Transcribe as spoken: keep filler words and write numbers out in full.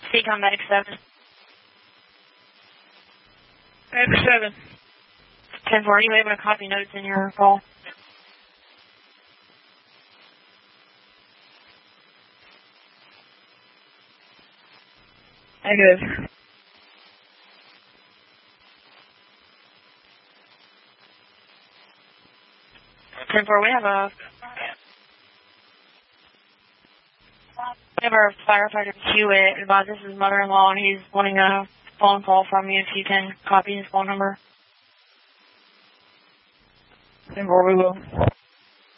Speak on medic seven. Medic seven. ten four, are you able to copy notes in your call? Negative. ten four, we have a... We have our firefighter Hewitt advise this is his mother-in-law, and he's wanting a phone call from you if you can copy his phone number. ten four, we will.